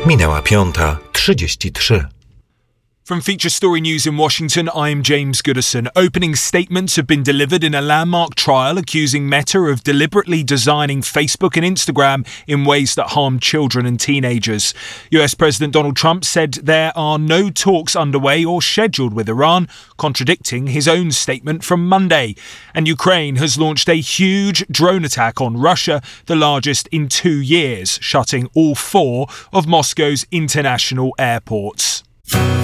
Minęła 5:33. From Feature Story News in Washington, I'm James Goodison. Opening statements have been delivered in a landmark trial accusing Meta of deliberately designing Facebook and Instagram in ways that harm children and teenagers. US President Donald Trump said there are no talks underway or scheduled with Iran, contradicting his own statement from Monday. And Ukraine has launched a huge drone attack on Russia, the largest in 2 years, shutting all 4 of Moscow's international airports.